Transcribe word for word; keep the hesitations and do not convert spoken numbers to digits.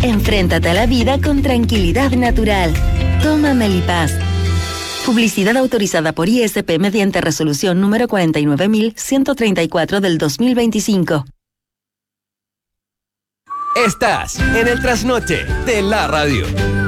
Enfréntate a la vida con tranquilidad natural. Toma Melipaz. Publicidad autorizada por I S P mediante resolución número cuarenta y nueve mil ciento treinta y cuatro del dos mil veinticinco. Estás en el trasnoche de la radio.